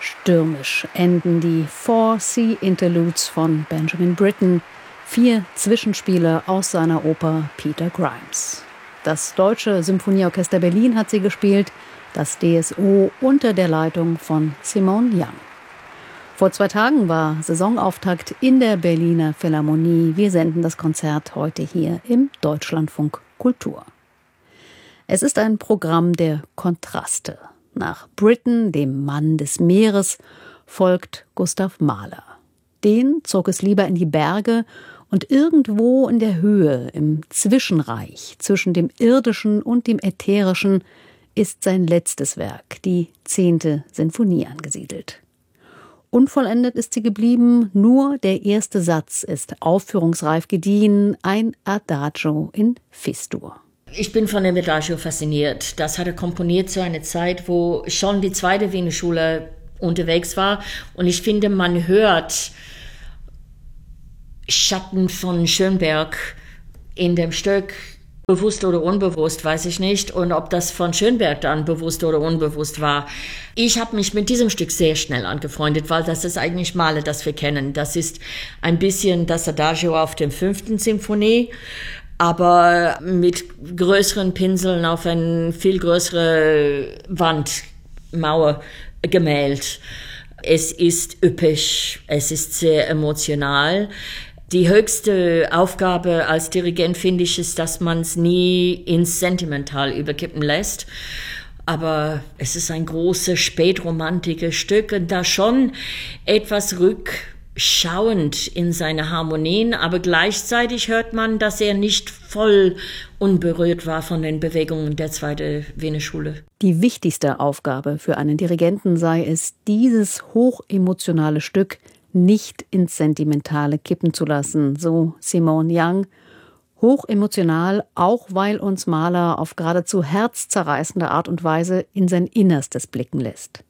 Stürmisch enden die Four Sea Interludes von Benjamin Britten, 4 Zwischenspiele aus seiner Oper Peter Grimes. Das Deutsche Symphonieorchester Berlin hat sie gespielt, das DSO unter der Leitung von Simone Young. Vor 2 Tagen war Saisonauftakt in der Berliner Philharmonie. Wir senden das Konzert heute hier im Deutschlandfunk Kultur. Es ist ein Programm der Kontraste. Nach Britten, dem Mann des Meeres, folgt Gustav Mahler. Den zog es lieber in die Berge und irgendwo in der Höhe, im Zwischenreich zwischen dem Irdischen und dem Ätherischen, ist sein letztes Werk, die 10. Sinfonie, angesiedelt. Unvollendet ist sie geblieben, nur der erste Satz ist aufführungsreif gediehen, ein Adagio in Fis-Dur. Ich bin von dem Adagio fasziniert. Das hat er komponiert zu einer Zeit, wo schon die zweite Wiener Schule unterwegs war. Und ich finde, man hört Schatten von Schönberg in dem Stück. Bewusst oder unbewusst, weiß ich nicht. Und ob das von Schönberg dann bewusst oder unbewusst war. Ich habe mich mit diesem Stück sehr schnell angefreundet, weil das ist eigentlich Mahler, das wir kennen. Das ist ein bisschen das Adagio auf der 5. Sinfonie, aber mit größeren Pinseln auf eine viel größere Mauer gemäht. Es ist üppig, es ist sehr emotional. Die höchste Aufgabe als Dirigent, finde ich, ist, dass man es nie ins Sentimental überkippen lässt. Aber es ist ein großes, spätromantisches Stück und da schon etwas rückschauend in seine Harmonien. Aber gleichzeitig hört man, dass er nicht voll unberührt war von den Bewegungen der zweiten Wiener Schule. Die wichtigste Aufgabe für einen Dirigenten sei es, dieses hochemotionale Stück nicht ins Sentimentale kippen zu lassen, so Simone Young. Hochemotional, auch weil uns Mahler auf geradezu herzzerreißende Art und Weise in sein Innerstes blicken lässt.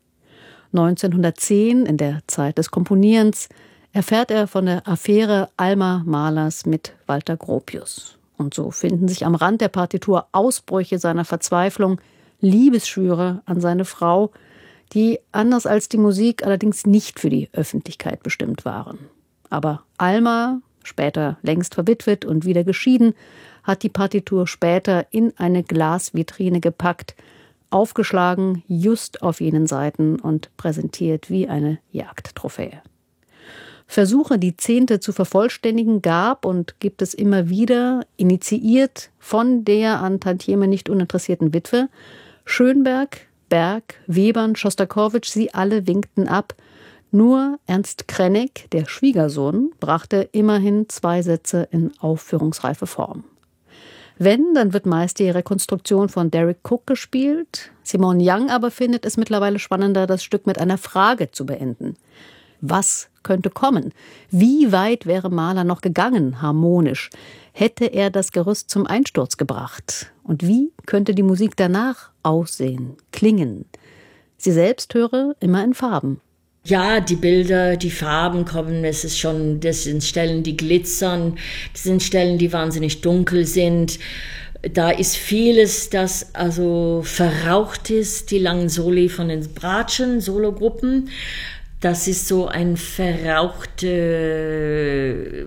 1910, in der Zeit des Komponierens, erfährt er von der Affäre Alma Mahlers mit Walter Gropius. Und so finden sich am Rand der Partitur Ausbrüche seiner Verzweiflung, Liebesschwüre an seine Frau, die anders als die Musik allerdings nicht für die Öffentlichkeit bestimmt waren. Aber Alma, später längst verwitwet und wieder geschieden, hat die Partitur später in eine Glasvitrine gepackt, aufgeschlagen just auf jenen Seiten und präsentiert wie eine Jagdtrophäe. Versuche, die 10. zu vervollständigen, gab und gibt es immer wieder, initiiert von der an Tantieme nicht uninteressierten Witwe. Schönberg, Berg, Webern, Schostakowitsch, sie alle winkten ab. Nur Ernst Krenek, der Schwiegersohn, brachte immerhin 2 Sätze in aufführungsreife Form. Wenn, dann wird meist die Rekonstruktion von Derek Cook gespielt. Simone Young aber findet es mittlerweile spannender, das Stück mit einer Frage zu beenden. Was könnte kommen? Wie weit wäre Mahler noch gegangen, harmonisch? Hätte er das Gerüst zum Einsturz gebracht? Und wie könnte die Musik danach aussehen, klingen? Sie selbst höre immer in Farben. Ja, die Bilder, die Farben kommen, das sind Stellen, die glitzern, das sind Stellen, die wahnsinnig dunkel sind. Da ist vieles, das also verraucht ist, die langen Soli von den Bratschen, Sologruppen. Das ist so ein verrauchte,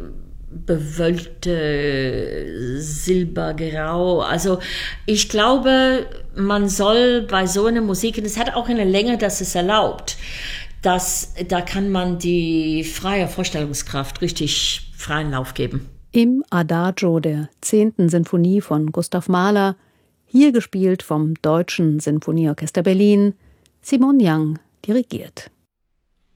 bewölkte Silbergrau. Also ich glaube, man soll bei so einer Musik, und es hat auch eine Länge, dass es erlaubt, da kann man die freie Vorstellungskraft richtig freien Lauf geben. Im Adagio der 10. Sinfonie von Gustav Mahler, hier gespielt vom Deutschen Sinfonieorchester Berlin, Simone Young dirigiert.